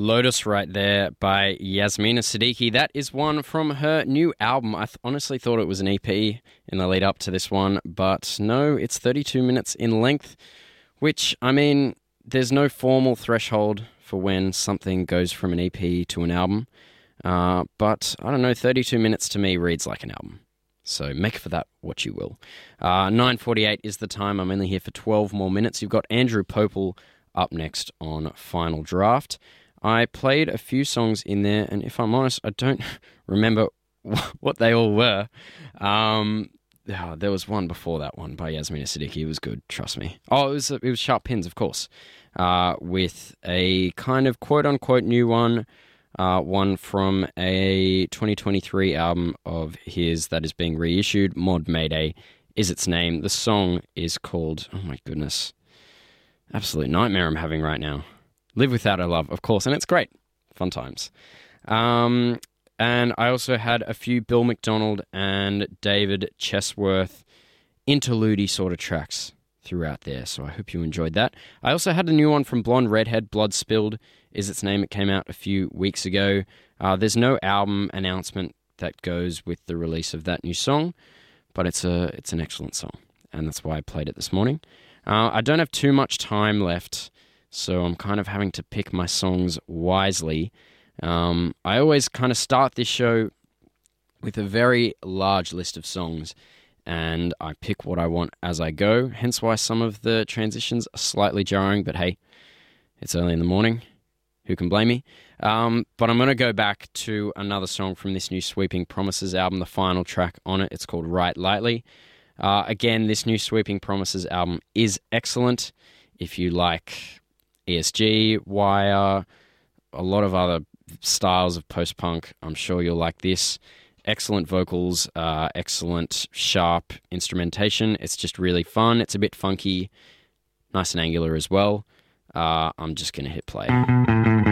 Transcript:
Lotus right there by Yasmina Siddiqui. That is one from her new album. I honestly thought it was an EP in the lead up to this one, but no, it's 32 minutes in length, which, I mean, there's no formal threshold for when something goes from an EP to an album, but I don't know, 32 minutes to me reads like an album. So make for that what you will. 9:48 is the time. I'm only here for 12 more minutes. You've got Andrew Popel up next on Final Draft. I played a few songs in there, and if I'm honest, I don't remember what they all were. There was one before that one by Yasmina Siddiqui. It was good, trust me. Oh, it was Sharp Pins, of course, with a kind of quote-unquote new one, one from a 2023 album of his that is being reissued. Mod Mayday is its name. The song is called, oh my goodness, absolute nightmare I'm having right now. Live Without a Love, of course, and it's great. Fun times. And I also had a few Bill McDonald and David Chesworth interlude sort of tracks throughout there, so I hope you enjoyed that. I also had a new one from Blonde Redhead, Blood Spilled is its name. It came out a few weeks ago. There's no album announcement that goes with the release of that new song, but it's an excellent song, and that's why I played it this morning. I don't have too much time left, so I'm kind of having to pick my songs wisely. I always kind of start this show with a very large list of songs, and I pick what I want as I go, hence why some of the transitions are slightly jarring, but hey, it's early in the morning. Who can blame me? But I'm going to go back to another song from this new Sweeping Promises album, the final track on it. It's called Right Lightly. Again, this new Sweeping Promises album is excellent. If you like ESG, Wire, a lot of other styles of post-punk, I'm sure you'll like this. Excellent vocals, excellent sharp instrumentation. It's just really fun. It's a bit funky, nice and angular as well. I'm just going to hit play.